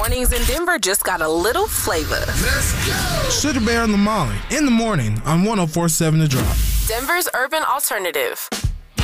Mornings in Denver just got a little flavor. Let's go! Sugar Bear and Lamali in the morning on 104.7 The Drop. Denver's urban alternative.